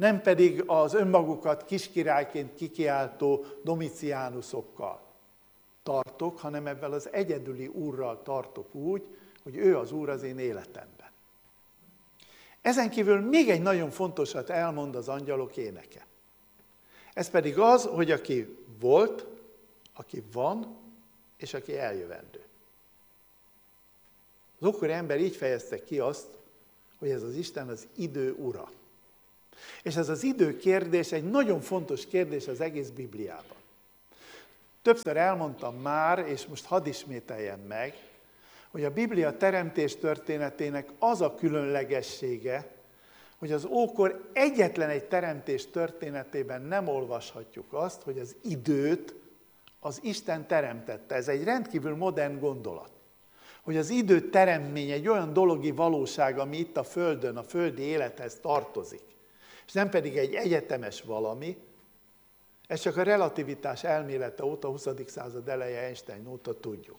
nem pedig az önmagukat kiskirályként kikiáltó Domitianusokkal tartok, hanem ebben az egyedüli Úrral tartok úgy, hogy ő az Úr az én életemben. Ezen kívül még egy nagyon fontosat elmond az angyalok éneke. Ez pedig az, hogy aki volt, aki van, és aki eljövendő. Az ókori ember így fejezte ki azt, hogy ez az Isten az idő ura. És ez az idő kérdés egy nagyon fontos kérdés az egész Bibliában. Többször elmondtam már, és most hadd ismételjem meg, hogy a Biblia teremtés történetének az a különlegessége, hogy az ókor egyetlen egy teremtés történetében nem olvashatjuk azt, hogy az időt az Isten teremtette. Ez egy rendkívül modern gondolat. Hogy az idő teremtmény egy olyan dologi valóság, ami itt a Földön, a földi élethez tartozik. És nem pedig egy egyetemes valami, ez csak a relativitás elmélete óta, a 20. század eleje Einstein óta tudjuk.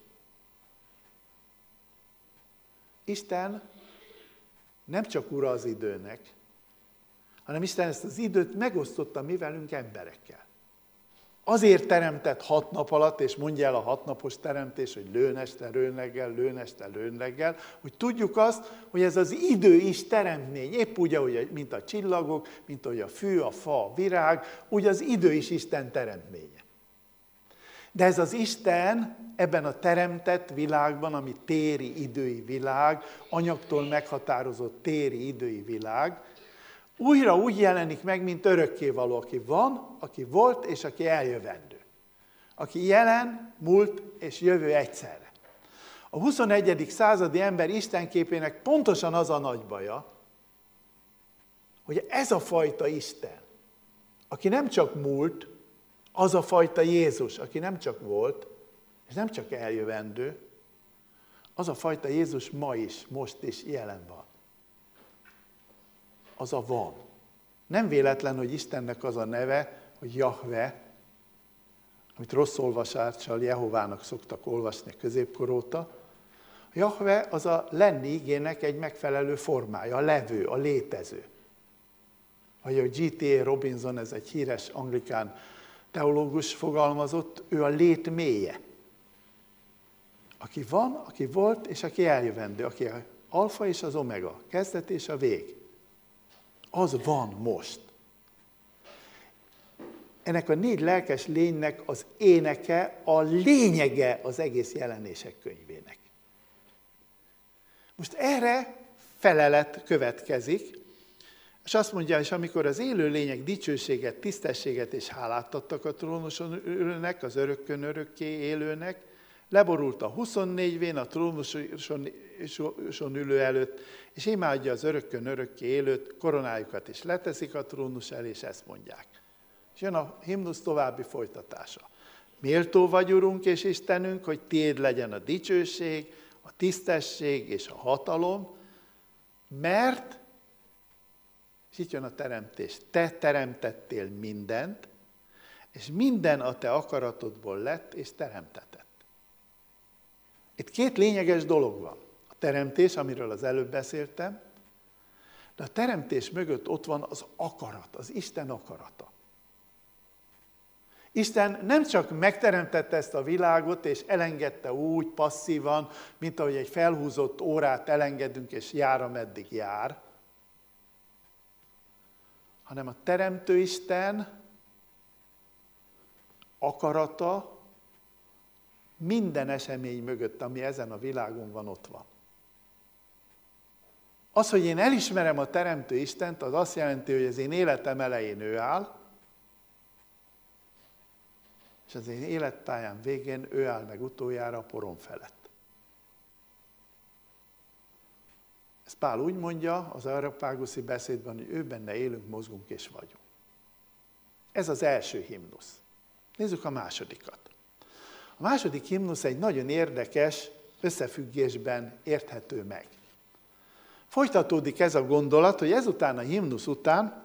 Isten nem csak ura az időnek, hanem Isten ezt az időt megosztotta mi velünk emberekkel. Azért teremtett 6 nap alatt, és mondja el a 6 napos teremtés, hogy lőn este, lőn reggel, hogy tudjuk azt, hogy ez az idő is teremtmény. Épp úgy, ahogy, mint a csillagok, mint ahogy a fű, a fa, a virág, úgy az idő is Isten teremtménye. De ez az Isten ebben a teremtett világban, ami téri idői világ, anyagtól meghatározott téri idői világ, újra úgy jelenik meg, mint örökkévaló, aki van, aki volt, és aki eljövendő. Aki jelen, múlt és jövő egyszerre. A 21. századi ember istenképének pontosan az a nagy baja, hogy ez a fajta Isten, aki nem csak múlt, az a fajta Jézus, aki nem csak volt, és nem csak eljövendő, az a fajta Jézus ma is, most is jelen van. Az a van. Nem véletlen, hogy Istennek az a neve, hogy Jahve, amit rossz olvasással Jehovának szoktak olvasni középkor óta. A Jahve az a lenni igének egy megfelelő formája, a levő, a létező. Vagy a G.T.A. Robinson, ez egy híres anglikán teológus fogalmazott, ő a lét mélye. Aki van, aki volt, és aki eljövendő, aki az alfa és az omega, kezdet és a vég. Az van most. Ennek a 4 lelkes lénynek az éneke a lényege az egész jelenések könyvének. Most erre felelet következik, és azt mondja, és amikor az élő lények dicsőséget, tisztességet és hálát adtak a trónuson ülőnek, az örökkön örökké élőnek, leborult a 24 vén a trónuson ülő előtt, és imádja az örökkön örökké élőt, koronájukat is leteszik a trónus elé, és ezt mondják. És jön a himnusz további folytatása. Méltó vagy, Urunk és Istenünk, hogy tiéd legyen a dicsőség, a tisztesség és a hatalom, mert, és itt jön a teremtés, te teremtettél mindent, és minden a te akaratodból lett és teremtetett. Itt 2 lényeges dolog van. A teremtés, amiről az előbb beszéltem, de a teremtés mögött ott van az akarat, az Isten akarata. Isten nem csak megteremtette ezt a világot, és elengedte úgy passzívan, mint ahogy egy felhúzott órát elengedünk, és jár, ameddig jár, hanem a teremtő Isten akarata minden esemény mögött, ami ezen a világon van, ott van. Az, hogy én elismerem a teremtő Istent, az azt jelenti, hogy az én életem elején ő áll, és az én életpályám végén ő áll meg utoljára a porom felett. Ezt Pál úgy mondja az Areopáguszi beszédben, hogy ő benne élünk, mozgunk és vagyunk. Ez az első himnusz. Nézzük a másodikat. A második himnusz egy nagyon érdekes összefüggésben érthető meg. Folytatódik ez a gondolat, hogy ezután a himnusz után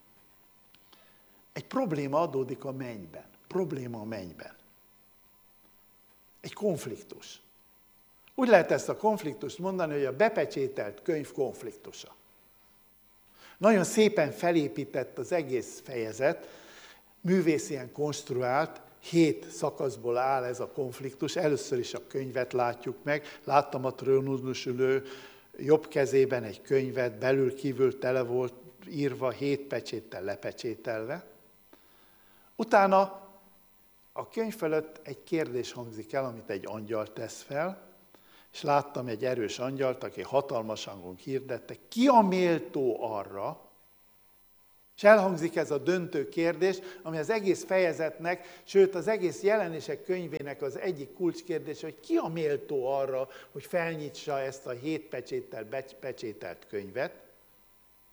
egy probléma adódik a mennyben. Probléma a mennyben. Egy konfliktus. Úgy lehet ezt a konfliktust mondani, hogy a bepecsételt könyv konfliktusa. Nagyon szépen felépített az egész fejezet, művészien konstruált, 7 szakaszból áll ez a konfliktus. Először is a könyvet látjuk meg. Láttam a trónuson ülő jobb kezében egy könyvet, belül-kívül tele volt írva, 7 pecséttel lepecsételve. Utána a könyv fölött egy kérdés hangzik el, amit egy angyal tesz fel, és láttam egy erős angyalt, aki hatalmas hangon hirdette, ki a méltó arra, és elhangzik ez a döntő kérdés, ami az egész fejezetnek, sőt az egész Jelenések könyvének az egyik kulcskérdés, hogy ki a méltó arra, hogy felnyitsa ezt a 7 pecséttel pecsételt könyvet.